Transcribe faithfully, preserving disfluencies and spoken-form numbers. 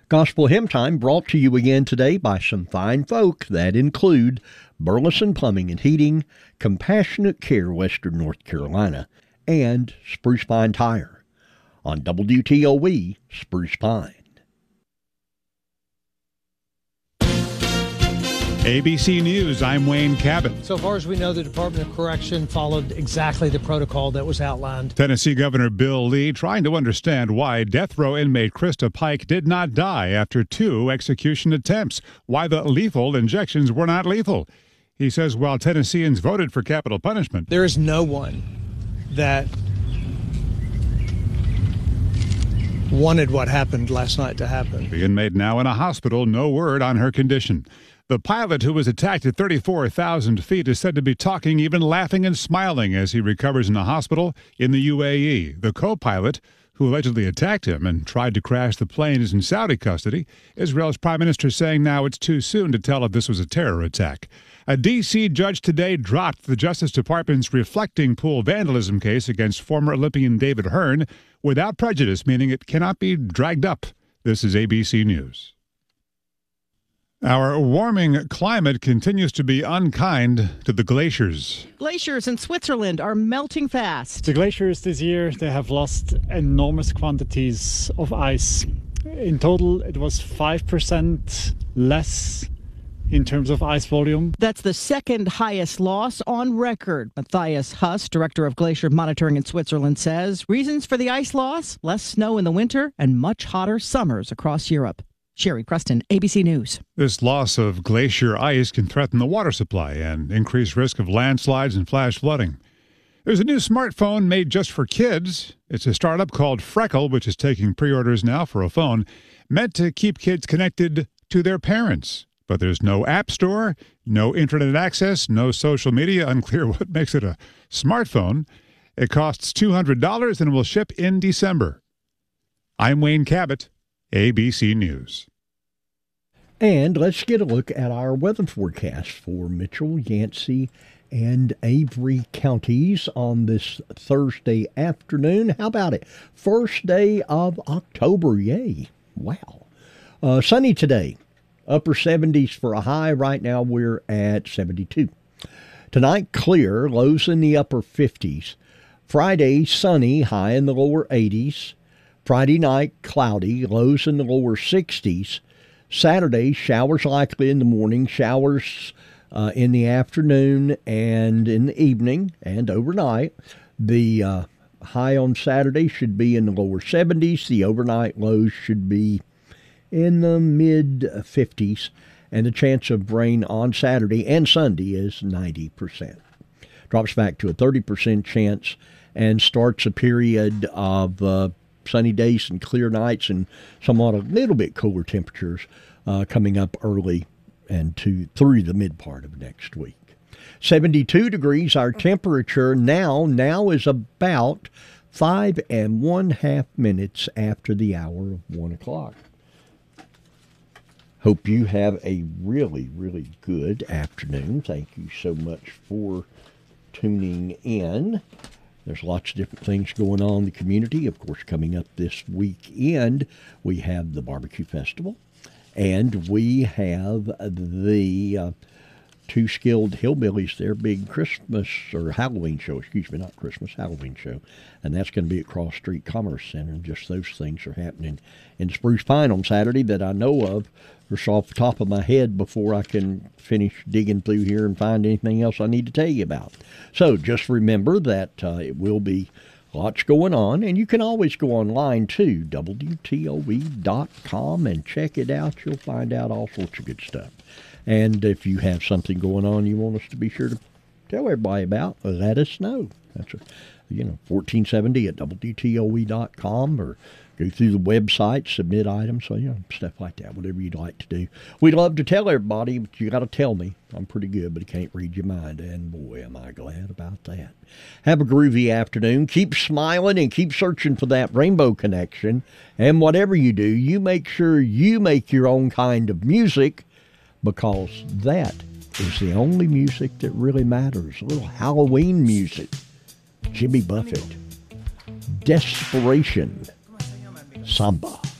Gospel Hymn Time brought to you again today by some fine folk that include Burleson Plumbing and Heating, Compassionate Care Western North Carolina, and Spruce Pine Tire on W T O E Spruce Pine. A B C News, I'm Wayne Cabot. So far as we know, the Department of Correction followed exactly the protocol that was outlined. Tennessee Governor Bill Lee trying to understand why death row inmate Krista Pike did not die after two execution attempts, why the lethal injections were not lethal. He says while Tennesseans voted for capital punishment, there is no one that wanted what happened last night to happen. The inmate now in a hospital, no word on her condition. The pilot who was attacked at thirty-four thousand feet is said to be talking, even laughing and smiling as he recovers in a hospital in the U A E. The co-pilot, who allegedly attacked him and tried to crash the plane, is in Saudi custody. Israel's prime minister saying now it's too soon to tell if this was a terror attack. A D C judge today dropped the Justice Department's reflecting pool vandalism case against former Olympian David Hearn without prejudice, meaning it cannot be dragged up. This is A B C News. Our warming climate continues to be unkind to the glaciers. Glaciers in Switzerland are melting fast. The glaciers this year, they have lost enormous quantities of ice. In total, it was five percent less in terms of ice volume. That's the second highest loss on record. Matthias Huss, director of glacier monitoring in Switzerland, says reasons for the ice loss: less snow in the winter and much hotter summers across Europe. Sherry Creston, A B C News. This loss of glacier ice can threaten the water supply and increase risk of landslides and flash flooding. There's a new smartphone made just for kids. It's a startup called Freckle, which is taking pre-orders now for a phone meant to keep kids connected to their parents. But there's no app store, no internet access, no social media. Unclear what makes it a smartphone. It costs two hundred dollars and will ship in December. I'm Wayne Cabot, A B C News. And let's get a look at our weather forecast for Mitchell, Yancey, and Avery counties on this Thursday afternoon. How about it? First day of October. Yay. Wow. Uh, sunny today. Upper seventies for a high. Right now we're at seventy-two. Tonight, clear. Lows in the upper fifties. Friday, sunny. High in the lower eighties. Friday night, cloudy, lows in the lower sixties. Saturday, showers likely in the morning, showers uh, in the afternoon and in the evening and overnight. The uh, high on Saturday should be in the lower seventies. The overnight lows should be in the mid fifties. And the chance of rain on Saturday and Sunday is ninety percent. Drops back to a thirty percent chance and starts a period of Uh, sunny days and clear nights and somewhat a little bit cooler temperatures uh, coming up early and to through the mid part of next week. seventy-two degrees our temperature now. Now is about five and one half minutes after the hour of one o'clock. Hope you have a really, really good afternoon. Thank you so much for tuning in. There's lots of different things going on in the community. Of course, coming up this weekend, we have the Barbecue Festival, and we have the uh, Two Skilled Hillbillies, their big Christmas or Halloween show, excuse me, not Christmas, Halloween show. And that's going to be at Cross Street Commerce Center. And just those things are happening in Spruce Pine on Saturday that I know of. Just off the top of my head before I can finish digging through here and find anything else I need to tell you about. So just remember that uh, it will be lots going on, and you can always go online to W T O E dot com and check it out. You'll find out all sorts of good stuff. And if you have something going on you want us to be sure to tell everybody about, let us know. That's a, you know, fourteen seventy at W T O E dot com, or go through the website, submit items, so, you know, stuff like that, whatever you'd like to do. We'd love to tell everybody, but you got to tell me. I'm pretty good, but I can't read your mind, and boy, am I glad about that. Have a groovy afternoon. Keep smiling and keep searching for that rainbow connection. And whatever you do, you make sure you make your own kind of music, because that is the only music that really matters. A little Halloween music. Jimmy Buffett. Desperation. Samba.